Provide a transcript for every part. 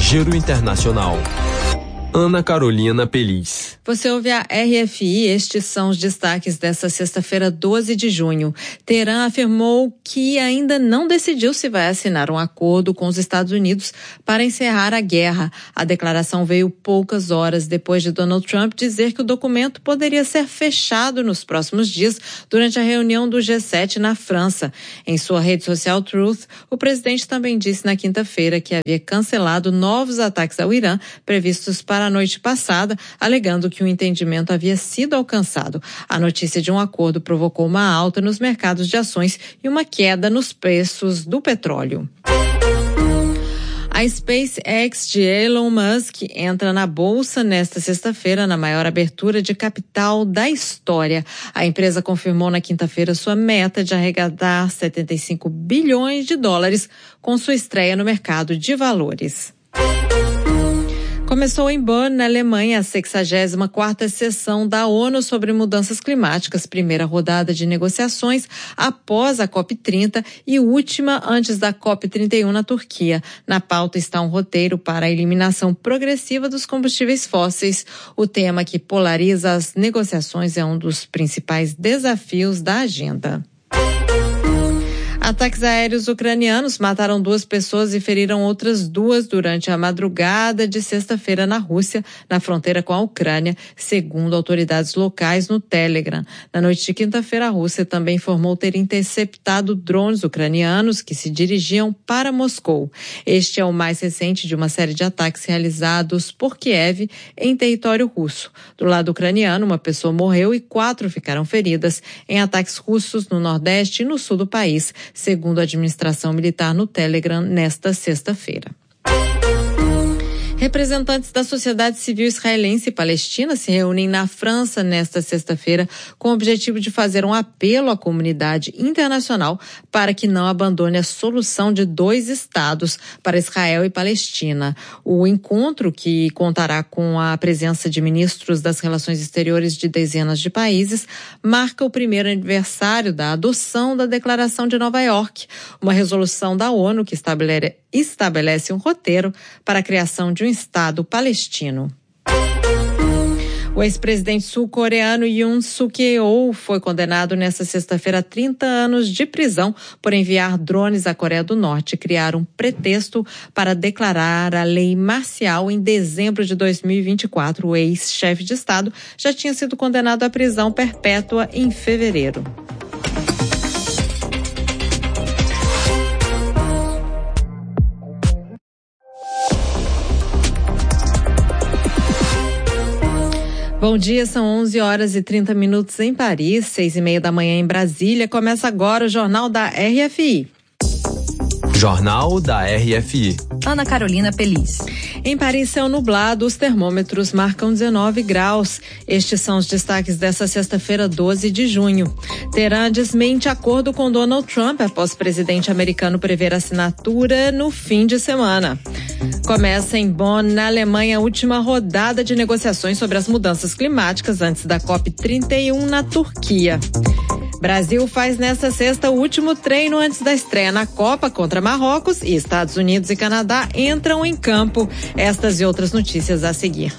Giro Internacional. Ana Carolina Peliz. Você ouve a RFI, estes são os destaques desta sexta-feira, 12 de junho. Teherã afirmou que ainda não decidiu se vai assinar um acordo com os Estados Unidos para encerrar a guerra. A declaração veio poucas horas depois de Donald Trump dizer que o documento poderia ser fechado nos próximos dias durante a reunião do G7 na França. Em sua rede social Truth, o presidente também disse na quinta-feira que havia cancelado novos ataques ao Irã previstos para a noite passada, alegando que o entendimento havia sido alcançado. A notícia de um acordo provocou uma alta nos mercados de ações e uma queda nos preços do petróleo. A SpaceX de Elon Musk entra na bolsa nesta sexta-feira, na maior abertura de capital da história. A empresa confirmou na quinta-feira sua meta de arrecadar 75 bilhões de dólares com sua estreia no mercado de valores. Começou em Bonn, na Alemanha, a 64ª sessão da ONU sobre mudanças climáticas, primeira rodada de negociações após a COP30 e última antes da COP31 na Turquia. Na pauta está um roteiro para a eliminação progressiva dos combustíveis fósseis. O tema que polariza as negociações é um dos principais desafios da agenda. Ataques aéreos ucranianos mataram 2 pessoas e feriram outras 2 durante a madrugada de sexta-feira na Rússia, na fronteira com a Ucrânia, segundo autoridades locais no Telegram. Na noite de quinta-feira, a Rússia também informou ter interceptado drones ucranianos que se dirigiam para Moscou. Este é o mais recente de uma série de ataques realizados por Kiev em território russo. Do lado ucraniano, uma pessoa morreu e 4 ficaram feridas em ataques russos no Nordeste e no sul do país, segundo a administração militar no Telegram nesta sexta-feira. Representantes da sociedade civil israelense e palestina se reúnem na França nesta sexta-feira com o objetivo de fazer um apelo à comunidade internacional para que não abandone a solução de 2 estados para Israel e Palestina. O encontro, que contará com a presença de ministros das relações exteriores de dezenas de países, marca o primeiro aniversário da adoção da Declaração de Nova York, uma resolução da ONU que estabelece um roteiro para a criação de um Estado palestino. O ex-presidente sul-coreano Yoon Suk-yeol foi condenado nesta sexta-feira a 30 anos de prisão por enviar drones à Coreia do Norte e criar um pretexto para declarar a lei marcial em dezembro de 2024. O ex-chefe de Estado já tinha sido condenado à prisão perpétua em fevereiro. Bom dia, são 11 horas e 30 minutos em Paris, 6:30 da manhã em Brasília. Começa agora o Jornal da RFI. Jornal da RFI. Ana Carolina Peliz. Em Paris, céu nublado, os termômetros marcam 19 graus. Estes são os destaques desta sexta-feira, 12 de junho. Teherã desmente acordo com Donald Trump após o presidente americano prever assinatura no fim de semana. Começa em Bonn, na Alemanha, a última rodada de negociações sobre as mudanças climáticas antes da COP31 na Turquia. Brasil faz nesta sexta o último treino antes da estreia na Copa contra Marrocos e Estados Unidos e Canadá entram em campo. Estas e outras notícias a seguir.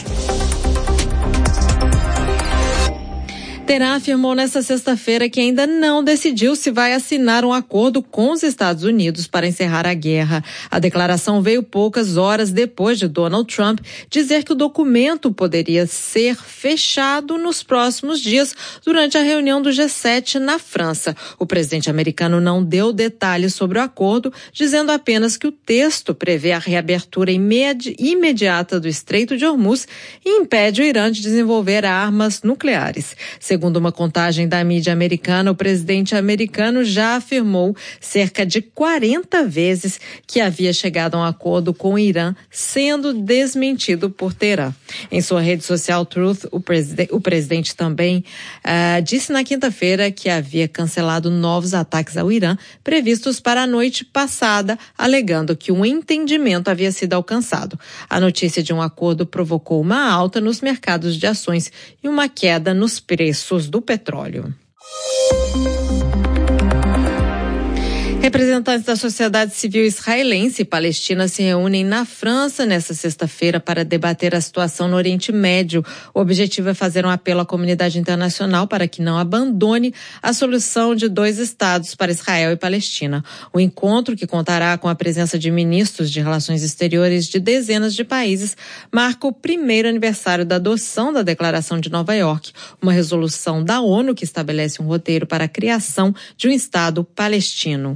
Teherã afirmou nesta sexta-feira que ainda não decidiu se vai assinar um acordo com os Estados Unidos para encerrar a guerra. A declaração veio poucas horas depois de Donald Trump dizer que o documento poderia ser fechado nos próximos dias durante a reunião do G7 na França. O presidente americano não deu detalhes sobre o acordo, dizendo apenas que o texto prevê a reabertura imediata do Estreito de Hormuz e impede o Irã de desenvolver armas nucleares. Segundo uma contagem da mídia americana, o presidente americano já afirmou cerca de 40 vezes que havia chegado a um acordo com o Irã, sendo desmentido por Teherã. Em sua rede social Truth, o presidente também disse na quinta-feira que havia cancelado novos ataques ao Irã previstos para a noite passada, alegando que um entendimento havia sido alcançado. A notícia de um acordo provocou uma alta nos mercados de ações e uma queda nos preços do petróleo. Representantes da sociedade civil israelense e palestina se reúnem na França nesta sexta-feira para debater a situação no Oriente Médio. O objetivo é fazer um apelo à comunidade internacional para que não abandone a solução de 2 estados para Israel e Palestina. O encontro, que contará com a presença de ministros de relações exteriores de dezenas de países, marca o primeiro aniversário da adoção da Declaração de Nova York, uma resolução da ONU que estabelece um roteiro para a criação de um Estado palestino.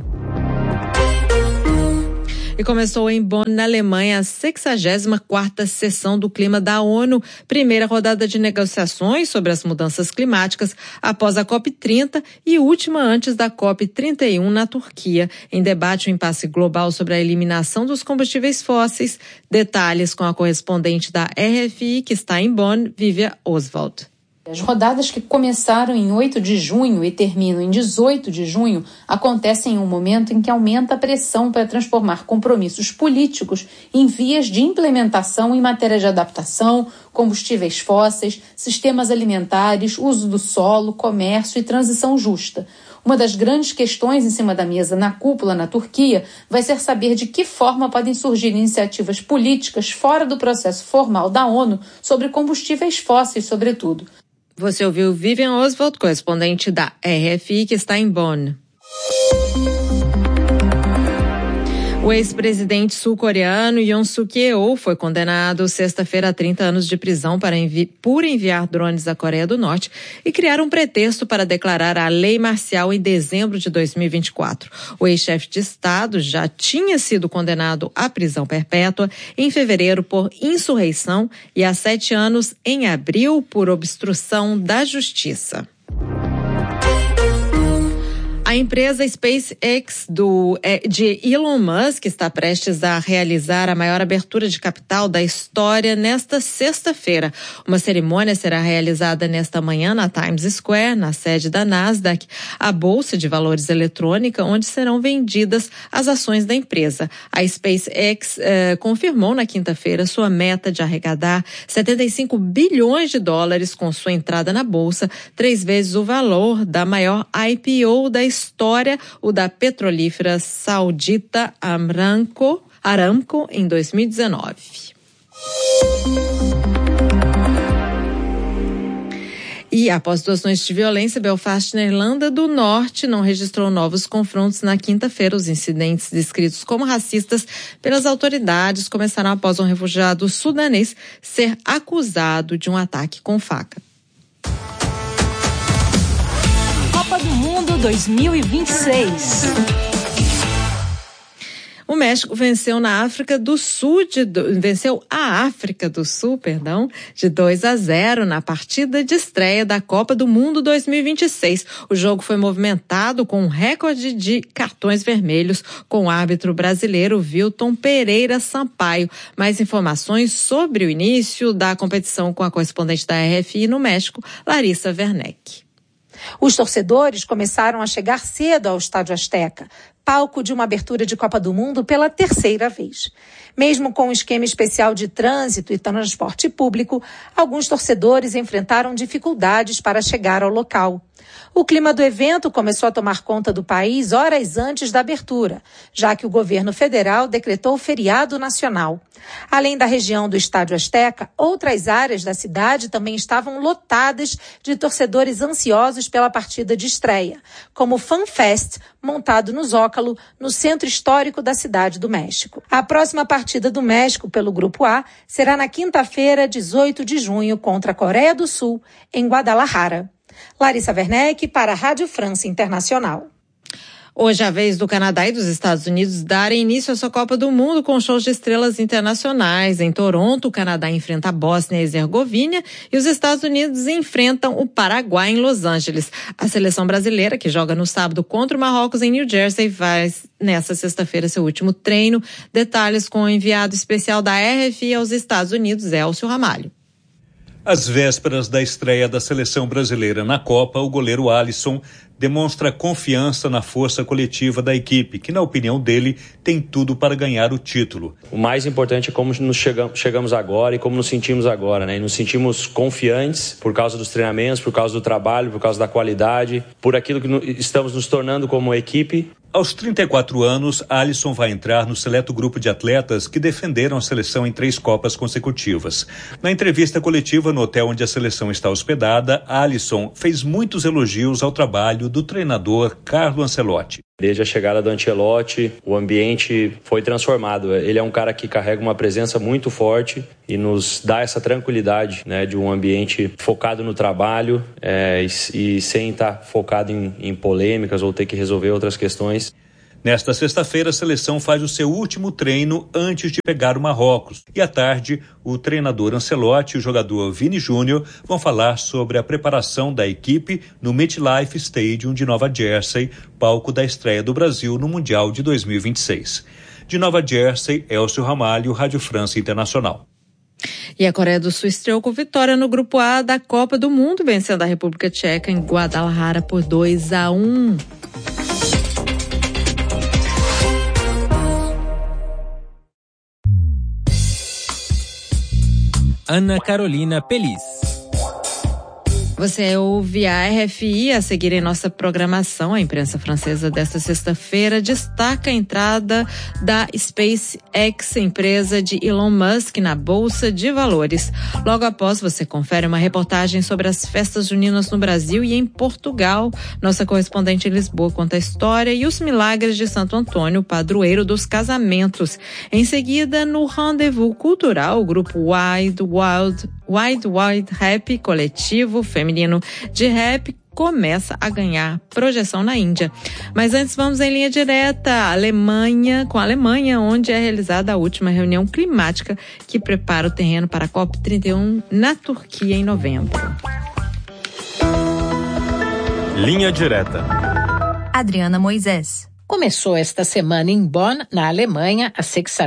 E começou em Bonn, na Alemanha, a 64ª sessão do Clima da ONU, primeira rodada de negociações sobre as mudanças climáticas após a COP30 e última antes da COP31 na Turquia. Em debate, o impasse global sobre a eliminação dos combustíveis fósseis. Detalhes com a correspondente da RFI, que está em Bonn, Vivian Oswald. As rodadas, que começaram em 8 de junho e terminam em 18 de junho, acontecem em um momento em que aumenta a pressão para transformar compromissos políticos em vias de implementação em matéria de adaptação, combustíveis fósseis, sistemas alimentares, uso do solo, comércio e transição justa. Uma das grandes questões em cima da mesa na cúpula na Turquia vai ser saber de que forma podem surgir iniciativas políticas fora do processo formal da ONU sobre combustíveis fósseis, sobretudo. Você ouviu Vivian Oswald, correspondente da RFI, que está em Bonn. O ex-presidente sul-coreano Yoon Suk-yeol foi condenado sexta-feira a 30 anos de prisão por enviar drones à Coreia do Norte e criar um pretexto para declarar a lei marcial em dezembro de 2024. O ex-chefe de Estado já tinha sido condenado à prisão perpétua em fevereiro por insurreição e a 7 anos em abril por obstrução da justiça. A empresa SpaceX de Elon Musk está prestes a realizar a maior abertura de capital da história nesta sexta-feira. Uma cerimônia será realizada nesta manhã na Times Square, na sede da Nasdaq, a bolsa de valores eletrônica, onde serão vendidas as ações da empresa. A SpaceX confirmou na quinta-feira sua meta de arrecadar $75 bilhões com sua entrada na bolsa, 3 vezes o valor da maior IPO da história, o da petrolífera saudita Aramco em 2019. E após 2 noites de violência, Belfast, na Irlanda do Norte, não registrou novos confrontos na quinta-feira. Os incidentes descritos como racistas pelas autoridades começaram após um refugiado sudanês ser acusado de um ataque com faca. Copa do Mundo 2026. O México venceu a África do Sul de 2-0 na partida de estreia da Copa do Mundo 2026. O jogo foi movimentado com um recorde de cartões vermelhos, com o árbitro brasileiro Wilton Pereira Sampaio. Mais informações sobre o início da competição com a correspondente da RFI no México, Larissa Werneck. Os torcedores começaram a chegar cedo ao Estádio Azteca, palco de uma abertura de Copa do Mundo pela 3ª vez. Mesmo com um esquema especial de trânsito e transporte público, alguns torcedores enfrentaram dificuldades para chegar ao local. O clima do evento começou a tomar conta do país horas antes da abertura, já que o governo federal decretou feriado nacional. Além da região do Estádio Azteca, outras áreas da cidade também estavam lotadas de torcedores ansiosos pela partida de estreia, como o Fan Fest, montado no Zócalo, no centro histórico da cidade do México. A próxima partida do México pelo Grupo A será na quinta-feira, 18 de junho, contra a Coreia do Sul, em Guadalajara. Larissa Werneck para a Rádio França Internacional. Hoje é a vez do Canadá e dos Estados Unidos darem início à sua Copa do Mundo com shows de estrelas internacionais. Em Toronto, o Canadá enfrenta a Bósnia e Herzegovina e os Estados Unidos enfrentam o Paraguai em Los Angeles. A seleção brasileira, que joga no sábado contra o Marrocos em New Jersey, faz nesta sexta-feira seu último treino. Detalhes com o enviado especial da RFI aos Estados Unidos, Elcio Ramalho. Às vésperas da estreia da seleção brasileira na Copa, o goleiro Alisson demonstra confiança na força coletiva da equipe, que, na opinião dele, tem tudo para ganhar o título. O mais importante é como nos chegamos agora e como nos sentimos agora, né? E nos sentimos confiantes por causa dos treinamentos, por causa do trabalho, por causa da qualidade, por aquilo que estamos nos tornando como equipe. Aos 34 anos, Alisson vai entrar no seleto grupo de atletas que defenderam a seleção em 3 Copas consecutivas. Na entrevista coletiva no hotel onde a seleção está hospedada, Alisson fez muitos elogios ao trabalho do treinador Carlo Ancelotti. Desde a chegada do Ancelotti, o ambiente foi transformado. Ele é um cara que carrega uma presença muito forte e nos dá essa tranquilidade, né, de um ambiente focado no trabalho e sem estar focado em polêmicas ou ter que resolver outras questões. Nesta sexta-feira, a seleção faz o seu último treino antes de pegar o Marrocos. E à tarde, o treinador Ancelotti e o jogador Vini Júnior vão falar sobre a preparação da equipe no MetLife Stadium de Nova Jersey, palco da estreia do Brasil no Mundial de 2026. De Nova Jersey, Elcio Ramalho, Rádio França Internacional. E a Coreia do Sul estreou com vitória no Grupo A da Copa do Mundo, vencendo a República Tcheca em Guadalajara por 2-1. Ana Carolina Pelis. Você ouve a RFI a seguir em nossa programação. A imprensa francesa desta sexta-feira destaca a entrada da SpaceX, empresa de Elon Musk, na Bolsa de Valores. Logo após, você confere uma reportagem sobre as festas juninas no Brasil e em Portugal. Nossa correspondente em Lisboa conta a história e os milagres de Santo Antônio, padroeiro dos casamentos. Em seguida, no Rendezvous Cultural, o grupo Wild Wild Rap, coletivo feminino de rap, começa a ganhar projeção na Índia. Mas antes vamos em linha direta com a Alemanha, onde é realizada a última reunião climática que prepara o terreno para a COP31 na Turquia em novembro. Linha direta. Adriana Moisés. Começou esta semana em Bonn, na Alemanha, a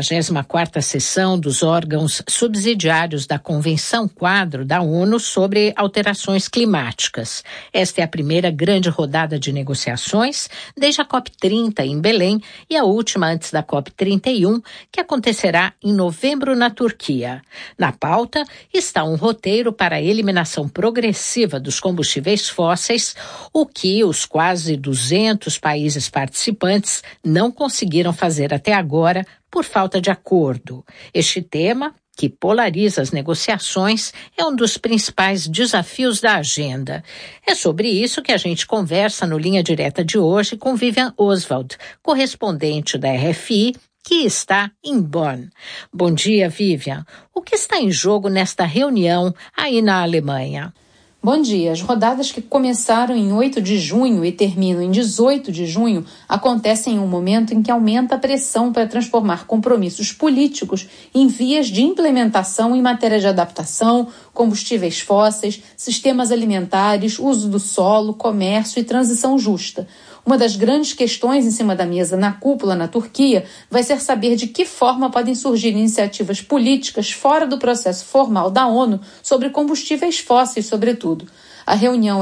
64ª sessão dos órgãos subsidiários da Convenção Quadro da ONU sobre alterações climáticas. Esta é a primeira grande rodada de negociações desde a COP30 em Belém e a última antes da COP31, que acontecerá em novembro na Turquia. Na pauta está um roteiro para a eliminação progressiva dos combustíveis fósseis, o que os quase 200 países participantes não conseguiram fazer até agora por falta de acordo. Este tema, que polariza as negociações, é um dos principais desafios da agenda. É sobre isso que a gente conversa no Linha Direta de hoje com Vivian Oswald, correspondente da RFI, que está em Bonn. Bom dia, Vivian. O que está em jogo nesta reunião aí na Alemanha? Bom dia. As rodadas que começaram em 8 de junho e terminam em 18 de junho acontecem em um momento em que aumenta a pressão para transformar compromissos políticos em vias de implementação em matéria de adaptação, combustíveis fósseis, sistemas alimentares, uso do solo, comércio e transição justa. Uma das grandes questões em cima da mesa na cúpula na Turquia vai ser saber de que forma podem surgir iniciativas políticas fora do processo formal da ONU sobre combustíveis fósseis, sobretudo. A reunião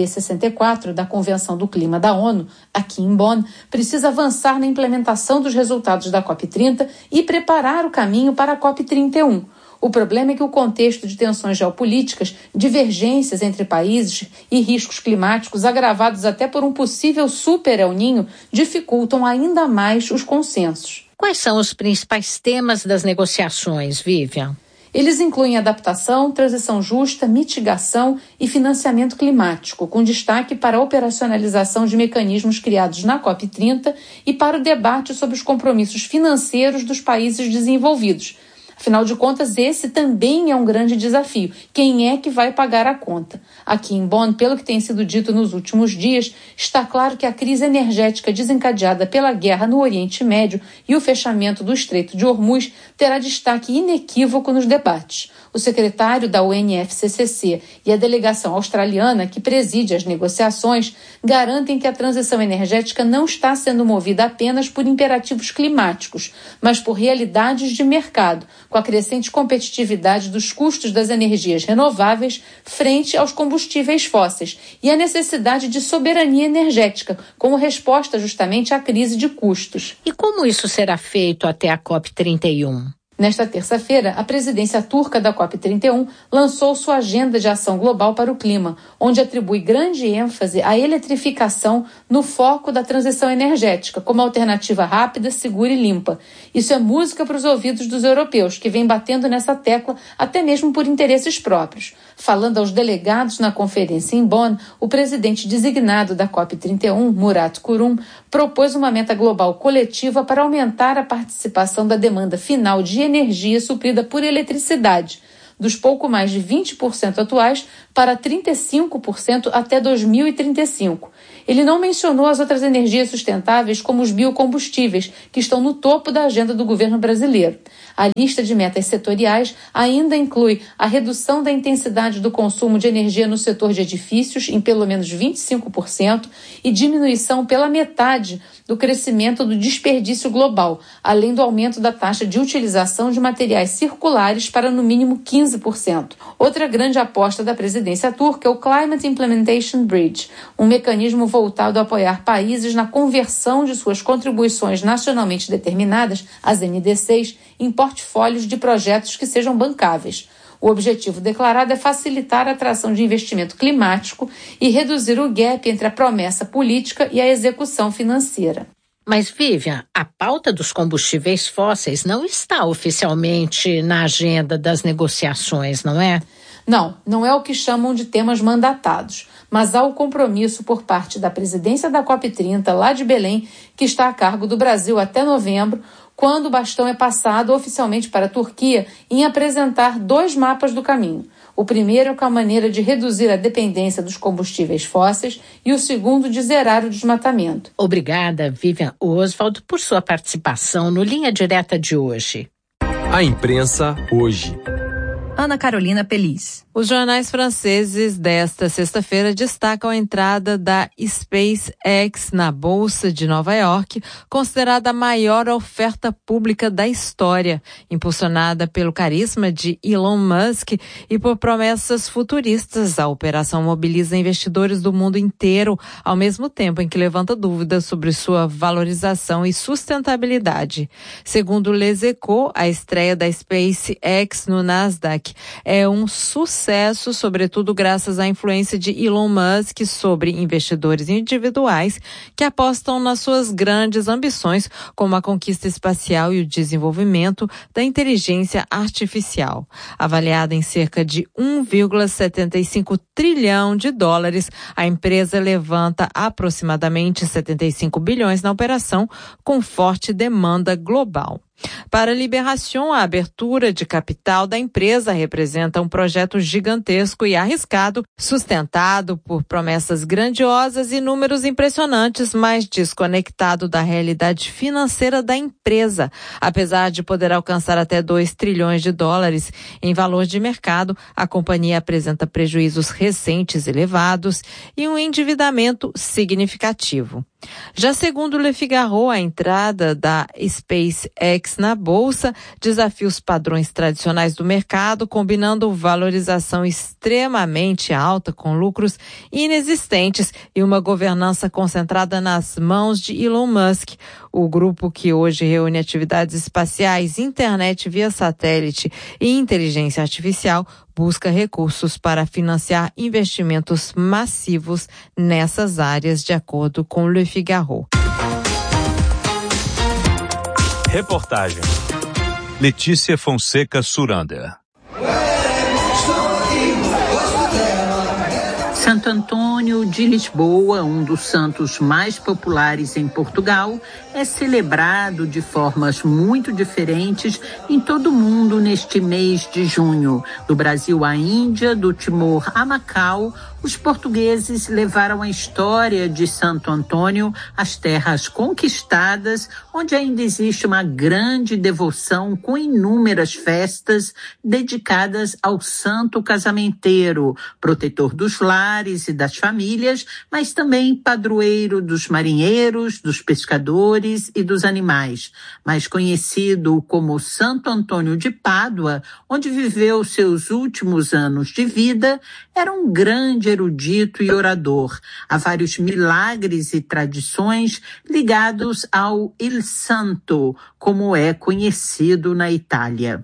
SB64 da Convenção do Clima da ONU, aqui em Bonn, precisa avançar na implementação dos resultados da COP30 e preparar o caminho para a COP31. O problema é que o contexto de tensões geopolíticas, divergências entre países e riscos climáticos agravados até por um possível super El Niño dificultam ainda mais os consensos. Quais são os principais temas das negociações, Vivian? Eles incluem adaptação, transição justa, mitigação e financiamento climático, com destaque para a operacionalização de mecanismos criados na COP30 e para o debate sobre os compromissos financeiros dos países desenvolvidos. Afinal de contas, esse também é um grande desafio. Quem é que vai pagar a conta? Aqui em Bonn, pelo que tem sido dito nos últimos dias, está claro que a crise energética desencadeada pela guerra no Oriente Médio e o fechamento do Estreito de Hormuz terá destaque inequívoco nos debates. O secretário da UNFCCC e a delegação australiana, que preside as negociações, garantem que a transição energética não está sendo movida apenas por imperativos climáticos, mas por realidades de mercado, com a crescente competitividade dos custos das energias renováveis frente aos combustíveis fósseis e a necessidade de soberania energética como resposta justamente à crise de custos. E como isso será feito até a COP31? Nesta terça-feira, a presidência turca da COP31 lançou sua agenda de ação global para o clima, onde atribui grande ênfase à eletrificação no foco da transição energética, como alternativa rápida, segura e limpa. Isso é música para os ouvidos dos europeus, que vêm batendo nessa tecla até mesmo por interesses próprios. Falando aos delegados na conferência em Bonn, o presidente designado da COP31, Murat Kurum, propôs uma meta global coletiva para aumentar a participação da demanda final de energia suprida por eletricidade, dos pouco mais de 20% atuais para 35% até 2035. Ele não mencionou as outras energias sustentáveis, como os biocombustíveis, que estão no topo da agenda do governo brasileiro. A lista de metas setoriais ainda inclui a redução da intensidade do consumo de energia no setor de edifícios em pelo menos 25% e diminuição pela metade do crescimento do desperdício global, além do aumento da taxa de utilização de materiais circulares para no mínimo 15%. Outra grande aposta da presidência turca é o Climate Implementation Bridge, um mecanismo voltado a apoiar países na conversão de suas contribuições nacionalmente determinadas, as NDCs, em portfólios de projetos que sejam bancáveis. O objetivo declarado é facilitar a atração de investimento climático e reduzir o gap entre a promessa política e a execução financeira. Mas, Vivian, a pauta dos combustíveis fósseis não está oficialmente na agenda das negociações, não é? Não é o que chamam de temas mandatados, mas há o compromisso por parte da presidência da COP30, lá de Belém, que está a cargo do Brasil até novembro, quando o bastão é passado oficialmente para a Turquia em apresentar 2 mapas do caminho. O primeiro é com a maneira de reduzir a dependência dos combustíveis fósseis e o segundo de zerar o desmatamento. Obrigada, Vivian Oswald, por sua participação no Linha Direta de hoje. A imprensa hoje. Ana Carolina Pelis. Os jornais franceses desta sexta-feira destacam a entrada da SpaceX na Bolsa de Nova York, considerada a maior oferta pública da história, impulsionada pelo carisma de Elon Musk e por promessas futuristas. A operação mobiliza investidores do mundo inteiro, ao mesmo tempo em que levanta dúvidas sobre sua valorização e sustentabilidade. Segundo Les Echos, a estreia da SpaceX no Nasdaq é um sucesso, sobretudo graças à influência de Elon Musk sobre investidores individuais que apostam nas suas grandes ambições, como a conquista espacial e o desenvolvimento da inteligência artificial. Avaliada em cerca de 1,75 trilhão de dólares, a empresa levanta aproximadamente 75 bilhões na operação, com forte demanda global. Para Libération, a abertura de capital da empresa representa um projeto gigantesco e arriscado, sustentado por promessas grandiosas e números impressionantes, mas desconectado da realidade financeira da empresa. Apesar de poder alcançar até 2 trilhões de dólares em valor de mercado, a companhia apresenta prejuízos recentes elevados e um endividamento significativo. Já segundo Le Figaro, a entrada da SpaceX na Bolsa desafia os padrões tradicionais do mercado, combinando valorização extremamente alta com lucros inexistentes e uma governança concentrada nas mãos de Elon Musk. O grupo, que hoje reúne atividades espaciais, internet via satélite e inteligência artificial, busca recursos para financiar investimentos massivos nessas áreas, de acordo com Le Figaro. Reportagem. Letícia Fonseca Surander. Santo Antônio de Lisboa, um dos santos mais populares em Portugal, é celebrado de formas muito diferentes em todo o mundo neste mês de junho. Do Brasil à Índia, do Timor a Macau, os portugueses levaram a história de Santo Antônio às terras conquistadas, onde ainda existe uma grande devoção com inúmeras festas dedicadas ao santo casamenteiro, protetor dos lares e das famílias, famílias, mas também padroeiro dos marinheiros, dos pescadores e dos animais. Mais conhecido como Santo Antônio de Pádua, onde viveu seus últimos anos de vida, era um grande erudito e orador. Há vários milagres e tradições ligados ao Il Santo, como é conhecido na Itália.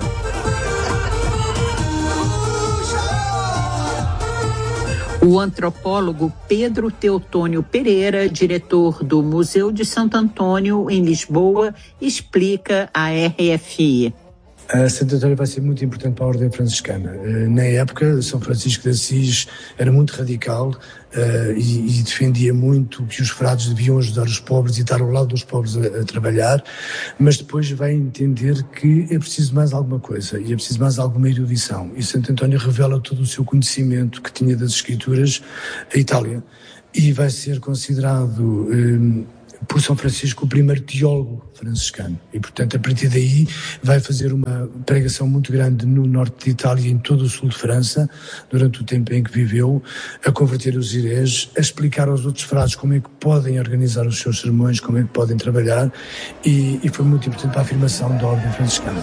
O antropólogo Pedro Teotônio Pereira, diretor do Museu de Santo Antônio, em Lisboa, explica à RFI. Santo Antônio vai ser muito importante para a Ordem Franciscana. Na época, São Francisco de Assis era muito radical e defendia muito que os frades deviam ajudar os pobres e estar ao lado dos pobres a trabalhar, mas depois vai entender que é preciso mais alguma coisa e é preciso mais alguma erudição. E Santo Antônio revela todo o seu conhecimento que tinha das Escrituras à Itália e vai ser considerado por São Francisco o primeiro teólogo franciscano e, portanto, a partir daí vai fazer uma pregação muito grande no norte de Itália e em todo o sul de França, durante o tempo em que viveu, a converter os hereges, a explicar aos outros frades como é que podem organizar os seus sermões, como é que podem trabalhar e foi muito importante para a afirmação da Ordem Franciscana.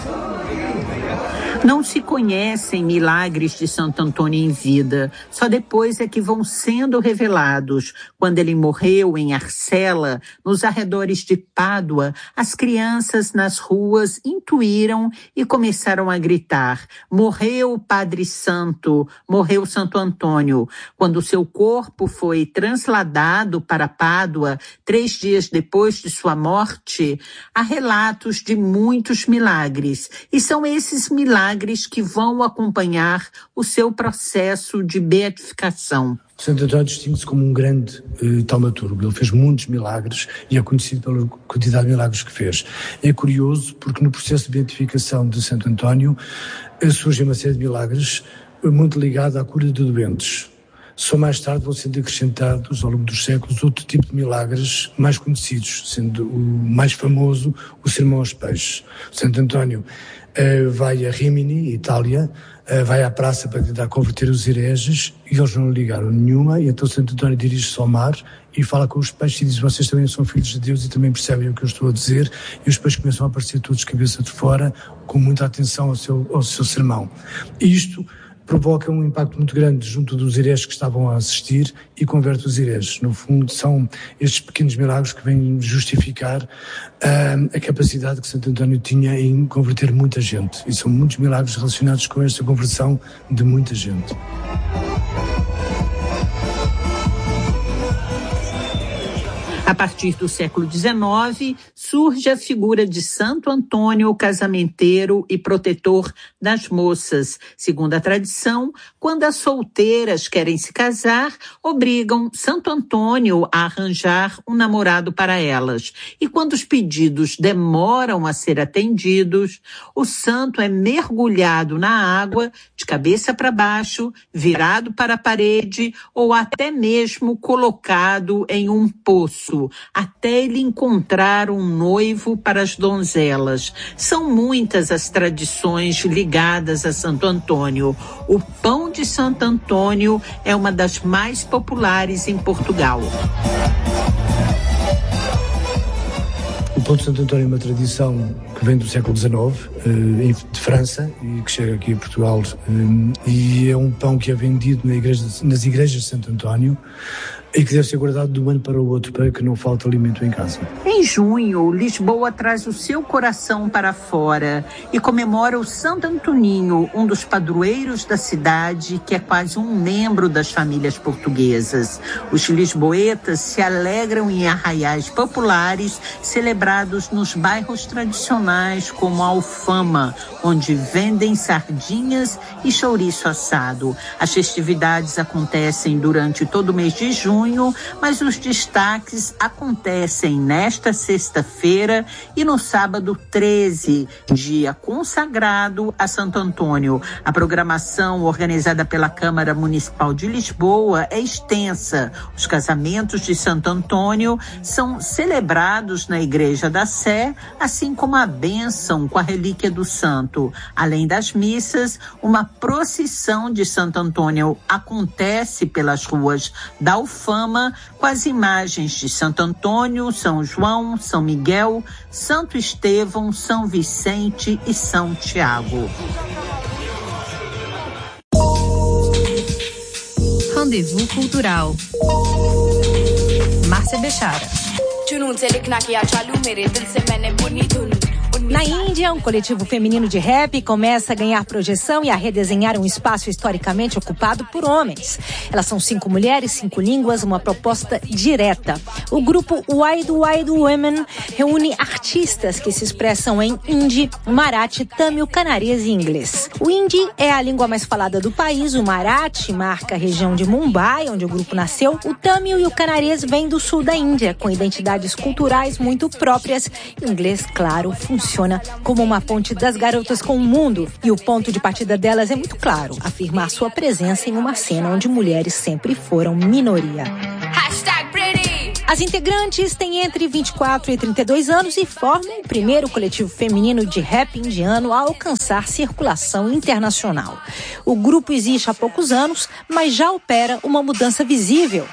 Não se conhecem milagres de Santo Antônio em vida, só depois é que vão sendo revelados. Quando ele morreu em Arcela, nos arredores de Pádua, as crianças nas ruas intuíram e começaram a gritar: morreu o Padre Santo, morreu Santo Antônio. Quando seu corpo foi transladado para Pádua, 3 dias depois de sua morte, há relatos de muitos milagres, e são esses milagres que vão acompanhar o seu processo de beatificação. Santo Antônio distingue-se como um grande taumaturgo. Ele fez muitos milagres e é conhecido pela quantidade de milagres que fez. É curioso porque no processo de beatificação de Santo Antônio surge uma série de milagres muito ligada à cura de doentes. Só mais tarde vão sendo acrescentados, ao longo dos séculos, outro tipo de milagres mais conhecidos, sendo o mais famoso o Sermão aos Peixes. Santo Antônio vai a Rimini, Itália, vai à praça para tentar converter os hereges e eles não ligaram nenhuma, e então Santo Antônio dirige-se ao mar e fala com os peixes e diz: vocês também são filhos de Deus e também percebem o que eu estou a dizer, e os peixes começam a aparecer todos de cabeça de fora, com muita atenção ao seu sermão. E isto provoca um impacto muito grande junto dos hereges que estavam a assistir e converte os hereges. No fundo, são estes pequenos milagres que vêm justificar a capacidade que Santo Antônio tinha em converter muita gente. E são muitos milagres relacionados com esta conversão de muita gente. A partir do século XIX, surge a figura de Santo Antônio, casamenteiro e protetor das moças. Segundo a tradição, quando as solteiras querem se casar, obrigam Santo Antônio a arranjar um namorado para elas. E quando os pedidos demoram a ser atendidos, o santo é mergulhado na água, de cabeça para baixo, virado para a parede ou até mesmo colocado em um poço, até ele encontrar um noivo para as donzelas. São muitas as tradições ligadas a Santo Antônio. O pão de Santo Antônio é uma das mais populares em Portugal. O pão de Santo Antônio é uma tradição que vem do século XIX, de França, e que chega aqui a Portugal, e é um pão que é vendido nas igrejas de Santo Antônio, e que deve ser guardado de um ano para o outro para que não falte alimento em casa. Em junho, Lisboa traz o seu coração para fora e comemora o Santo Antoninho, um dos padroeiros da cidade, que é quase um membro das famílias portuguesas. Os lisboetas se alegram em arraiais populares celebrados nos bairros tradicionais como a Alfama, onde vendem sardinhas e chouriço assado. As festividades acontecem durante todo o mês de junho, mas os destaques acontecem nesta sexta-feira e no sábado 13, dia consagrado a Santo Antônio. A programação organizada pela Câmara Municipal de Lisboa é extensa. Os casamentos de Santo Antônio são celebrados na Igreja da Sé, assim como a bênção com a relíquia do santo. evento. Além das missas, uma procissão de Santo Antônio acontece pelas ruas da Ufama com as imagens de Santo Antônio, São João, São Miguel, Santo Estevão, São Vicente e São Tiago. Rendezvous Cultural. Márcia Bechara. Na Índia, um coletivo feminino de rap começa a ganhar projeção e a redesenhar um espaço historicamente ocupado por homens. Elas são 5 mulheres, 5 línguas, uma proposta direta. O grupo Wild Wild Women reúne artistas que se expressam em hindi, marathi, tâmil, canarês e inglês. O hindi é a língua mais falada do país, o marathi marca a região de Mumbai, onde o grupo nasceu, o tâmil e o canarês vêm do sul da Índia, com identidades culturais muito próprias. O inglês, claro, funciona como uma ponte das garotas com o mundo. E o ponto de partida delas é muito claro, afirmar sua presença em uma cena onde mulheres sempre foram minoria. As integrantes têm entre 24 e 32 anos e formam o primeiro coletivo feminino de rap indiano a alcançar circulação internacional. O grupo existe há poucos anos, mas já opera uma mudança visível.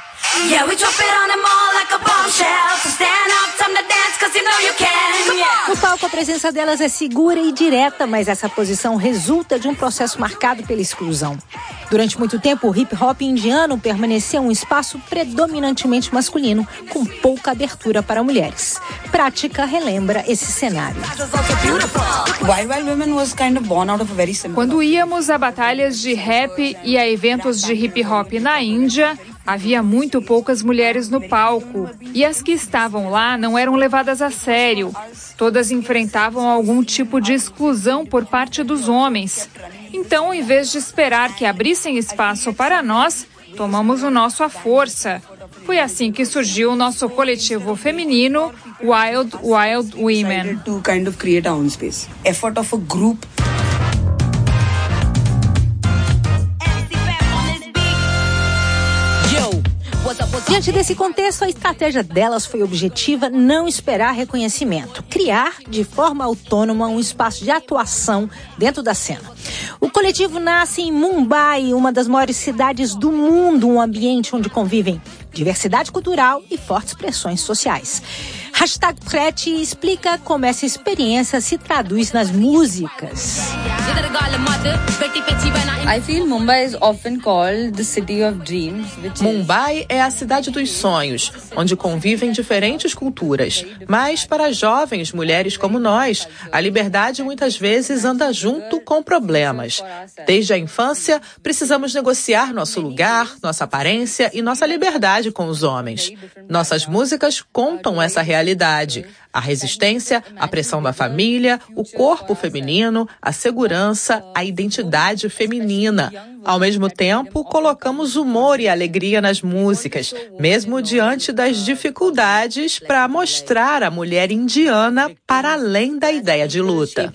No palco, a presença delas é segura e direta, mas essa posição resulta de um processo marcado pela exclusão. Durante muito tempo, o hip-hop indiano permaneceu um espaço predominantemente masculino, com pouca abertura para mulheres. Prática relembra esse cenário. Quando íamos a batalhas de rap e a eventos de hip-hop na Índia, havia muito poucas mulheres no palco, e as que estavam lá não eram levadas a sério. Todas enfrentavam algum tipo de exclusão por parte dos homens. Então, em vez de esperar que abrissem espaço para nós, tomamos o nosso à força. Foi assim que surgiu o nosso coletivo feminino, Wild Wild Women. Diante desse contexto, a estratégia delas foi objetiva: não esperar reconhecimento, criar de forma autônoma um espaço de atuação dentro da cena. O coletivo nasce em Mumbai, uma das maiores cidades do mundo, um ambiente onde convivem diversidade cultural e fortes pressões sociais. #Preti explica como essa experiência se traduz nas músicas. Mumbai é a cidade dos sonhos, onde convivem diferentes culturas. Mas para jovens mulheres como nós, a liberdade muitas vezes anda junto com problemas. Desde a infância, precisamos negociar nosso lugar, nossa aparência e nossa liberdade com os homens. Nossas músicas contam essa realidade. A resistência, a pressão da família, o corpo feminino, a segurança, a identidade feminina. Ao mesmo tempo, colocamos humor e alegria nas músicas, mesmo diante das dificuldades, para mostrar a mulher indiana para além da ideia de luta.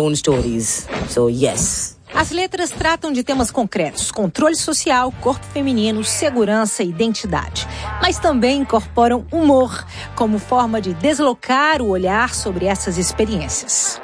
As letras tratam de temas concretos: controle social, corpo feminino, segurança e identidade. Mas também incorporam humor como forma de deslocar o olhar sobre essas experiências.